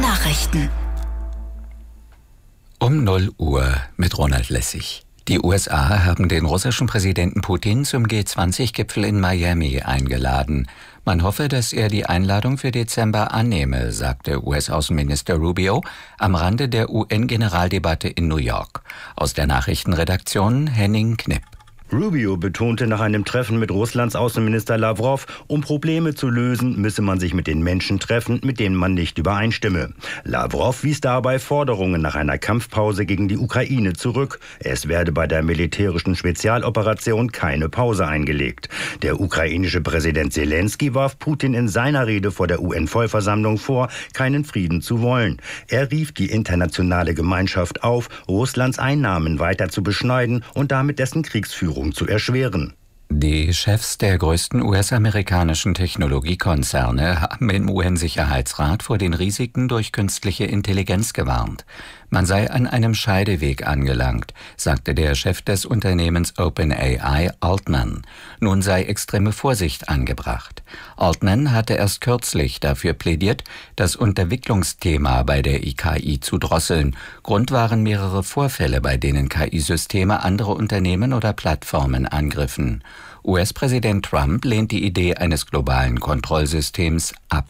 Nachrichten. Um 0 Uhr mit Ronald Lessig. Die USA haben den russischen Präsidenten Putin zum G20-Gipfel in Miami eingeladen. Man hoffe, dass er die Einladung für Dezember annehme, sagte US-Außenminister Rubio am Rande der UN-Generaldebatte in New York. Aus der Nachrichtenredaktion Henning Knipp. Rubio betonte nach einem Treffen mit Russlands Außenminister Lavrov, um Probleme zu lösen, müsse man sich mit den Menschen treffen, mit denen man nicht übereinstimme. Lavrov wies dabei Forderungen nach einer Kampfpause gegen die Ukraine zurück. Es werde bei der militärischen Spezialoperation keine Pause eingelegt. Der ukrainische Präsident Zelensky warf Putin in seiner Rede vor der UN-Vollversammlung vor, keinen Frieden zu wollen. Er rief die internationale Gemeinschaft auf, Russlands Einnahmen weiter zu beschneiden und damit dessen Kriegsführung zu erschweren. Die Chefs der größten US-amerikanischen Technologiekonzerne haben im UN-Sicherheitsrat vor den Risiken durch künstliche Intelligenz gewarnt. Man sei an einem Scheideweg angelangt, sagte der Chef des Unternehmens OpenAI, Altman. Nun sei extreme Vorsicht angebracht. Altman hatte erst kürzlich dafür plädiert, das Unterwicklungsthema bei der KI zu drosseln. Grund waren mehrere Vorfälle, bei denen KI-Systeme andere Unternehmen oder Plattformen angriffen. US-Präsident Trump lehnt die Idee eines globalen Kontrollsystems ab.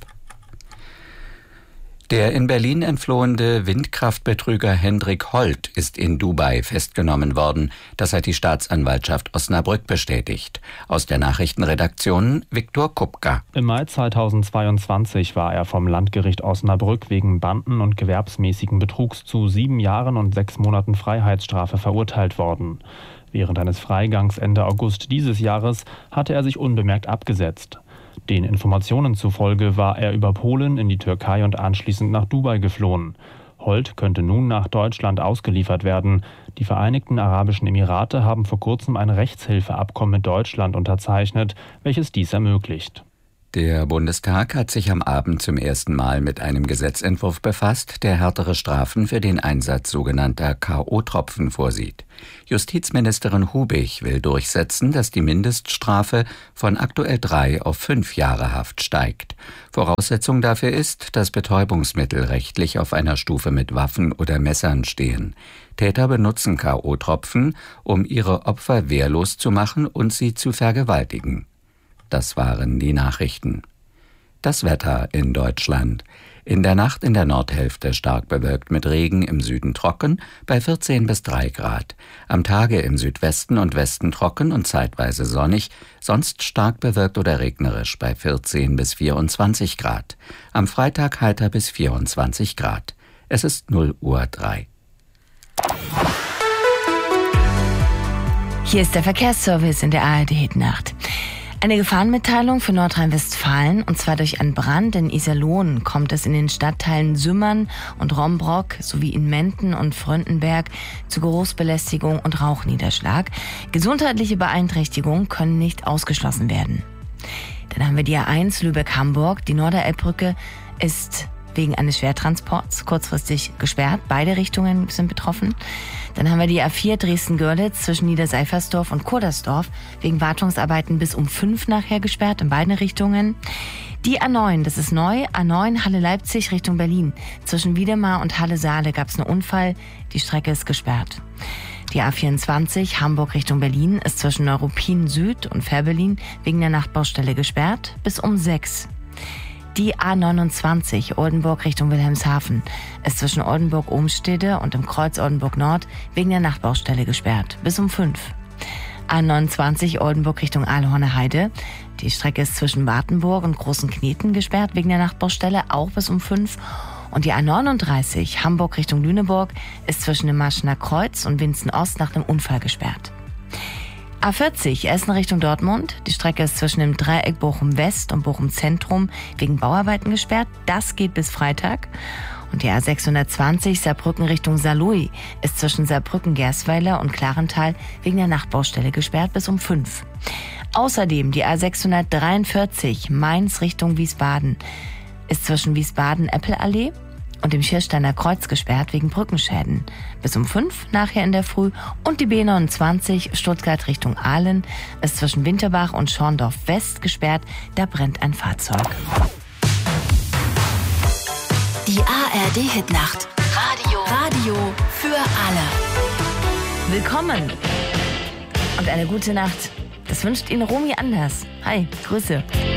Der in Berlin entflohene Windkraftbetrüger Hendrik Holt ist in Dubai festgenommen worden. Das hat die Staatsanwaltschaft Osnabrück bestätigt. Aus der Nachrichtenredaktion Viktor Kupka. Im Mai 2022 war er vom Landgericht Osnabrück wegen Banden- und gewerbsmäßigen Betrugs zu 7 Jahren und 6 Monaten Freiheitsstrafe verurteilt worden. Während eines Freigangs Ende August dieses Jahres hatte er sich unbemerkt abgesetzt. Den Informationen zufolge war er über Polen in die Türkei und anschließend nach Dubai geflohen. Holt könnte nun nach Deutschland ausgeliefert werden. Die Vereinigten Arabischen Emirate haben vor kurzem ein Rechtshilfeabkommen mit Deutschland unterzeichnet, welches dies ermöglicht. Der Bundestag hat sich am Abend zum ersten Mal mit einem Gesetzentwurf befasst, der härtere Strafen für den Einsatz sogenannter K.O.-Tropfen vorsieht. Justizministerin Hubig will durchsetzen, dass die Mindeststrafe von aktuell 3 auf 5 Jahre Haft steigt. Voraussetzung dafür ist, dass Betäubungsmittel rechtlich auf einer Stufe mit Waffen oder Messern stehen. Täter benutzen K.O.-Tropfen, um ihre Opfer wehrlos zu machen und sie zu vergewaltigen. Das waren die Nachrichten. Das Wetter in Deutschland. In der Nacht in der Nordhälfte stark bewölkt mit Regen, im Süden trocken, bei 14 bis 3 Grad. Am Tage im Südwesten und Westen trocken und zeitweise sonnig, sonst stark bewölkt oder regnerisch bei 14 bis 24 Grad. Am Freitag heiter bis 24 Grad. Es ist 0 Uhr 3. Hier ist der Verkehrsservice in der ARD-Nacht. Eine Gefahrenmitteilung für Nordrhein-Westfalen, und zwar durch einen Brand in Iserlohn kommt es in den Stadtteilen Sümmern und Rombrock sowie in Menden und Fröndenberg zu Geruchsbelästigung und Rauchniederschlag. Gesundheitliche Beeinträchtigungen können nicht ausgeschlossen werden. Dann haben wir die A1 Lübeck-Hamburg. Die Norderelbbrücke ist wegen eines Schwertransports kurzfristig gesperrt. Beide Richtungen sind betroffen. Dann haben wir die A4 Dresden-Görlitz zwischen Niederseifersdorf und Kurdersdorf wegen Wartungsarbeiten bis um 5 nachher gesperrt in beiden Richtungen. Die A9, das ist neu, A9 Halle-Leipzig Richtung Berlin. Zwischen Wiedemar und Halle-Saale gab es einen Unfall. Die Strecke ist gesperrt. Die A24 Hamburg Richtung Berlin ist zwischen Neuruppin Süd und Fährberlin wegen der Nachtbaustelle gesperrt bis um 6. Die A29 Oldenburg Richtung Wilhelmshaven ist zwischen Oldenburg-Ohmstede und im Kreuz Oldenburg-Nord wegen der Nachtbaustelle gesperrt bis um 5. A29 Oldenburg Richtung Aalhorner Heide. Die Strecke ist zwischen Wartenburg und Großen Kneten gesperrt wegen der Nachtbaustelle auch bis um 5. Und die A39 Hamburg Richtung Lüneburg ist zwischen dem Marschener Kreuz und Winzen Ost nach einem Unfall gesperrt. A40 Essen Richtung Dortmund. Die Strecke ist zwischen dem Dreieck Bochum West und Bochum Zentrum wegen Bauarbeiten gesperrt. Das geht bis Freitag. Und die A620 Saarbrücken Richtung Saarlouis ist zwischen Saarbrücken-Gersweiler und Klarental wegen der Nachtbaustelle gesperrt bis um 5. Außerdem die A643 Mainz Richtung Wiesbaden ist zwischen Wiesbaden-Eppelallee und dem Schiersteiner Kreuz gesperrt wegen Brückenschäden. Bis um 5 nachher in der Früh. Und die B29 Stuttgart Richtung Aalen ist zwischen Winterbach und Schorndorf West gesperrt. Da brennt ein Fahrzeug. Die ARD-Hitnacht. Radio für alle. Willkommen und eine gute Nacht. Das wünscht Ihnen Romy Anders. Hi, Grüße.